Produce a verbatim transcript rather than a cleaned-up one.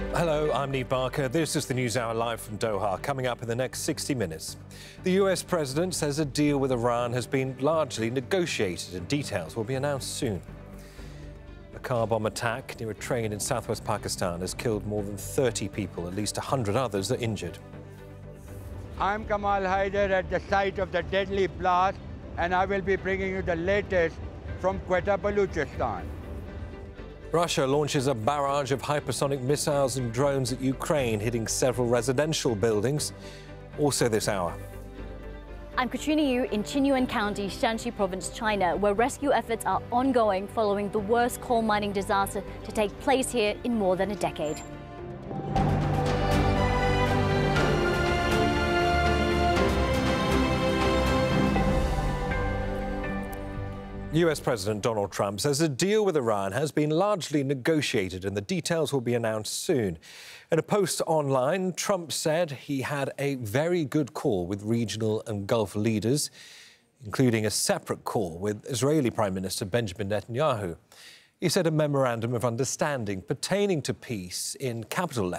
Hello, I'm Neve Barker. This is the News Hour live from Doha. Coming up in the next sixty minutes. The U S president says a deal with Iran has been largely negotiated and details will be announced soon. A car bomb attack near a train in southwest Pakistan has killed more than thirty people. At least one hundred others are injured. I'm Kamal Haider at the site of the deadly blast, and I will be bringing you the latest from Quetta, Balochistan. Russia launches a barrage of hypersonic missiles and drones at Ukraine, hitting several residential buildings. Also this hour. I'm Katrina Yu in Qinyuan County, Shanxi Province, China, where rescue efforts are ongoing following the worst coal mining disaster to take place here in more than a decade. U S President Donald Trump says a deal with Iran has been largely negotiated and the details will be announced soon. In a post online, Trump said he had a very good call with regional and Gulf leaders, including a separate call with Israeli Prime Minister Benjamin Netanyahu. He said a memorandum of understanding pertaining to peace in capital letters